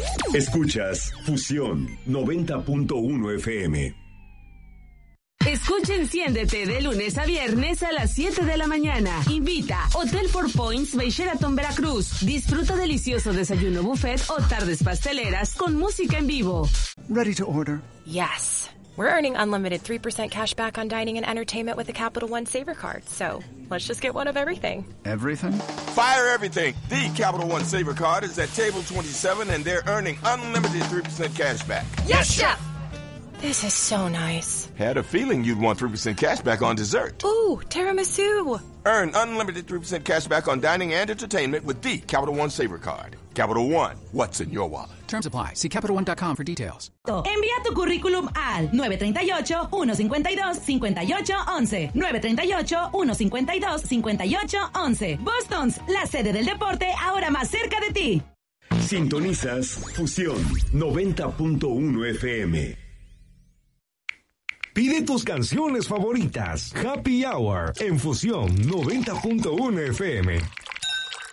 Escuchas Fusión 90.1 FM. Escucha Enciéndete de lunes a viernes a las 7 de la mañana. Invita Hotel Four Points by Sheraton Veracruz. Disfruta delicioso desayuno buffet o tardes pasteleras con música en vivo. Ready to order? Yes. We're earning unlimited 3% cash back on dining and entertainment with the Capital One Saver Card. So let's just get one of everything. Everything? Fire everything. The Capital One Saver Card is at table 27 and they're earning unlimited 3% cash back. Yes, Chef! This is so nice. Had a feeling you'd want 3% cash back on dessert. Ooh, tiramisu. Earn unlimited 3% cash back on dining and entertainment with the Capital One Saver Card. Capital One, what's in your wallet? Terms apply. See CapitalOne.com for details. Envía tu currículum al 938-152-5811. 938-152-5811. Boston's, la sede del deporte ahora más cerca de ti. Sintonizas Fusión 90.1 FM. Pide tus canciones favoritas. Happy Hour en Fusión 90.1 FM.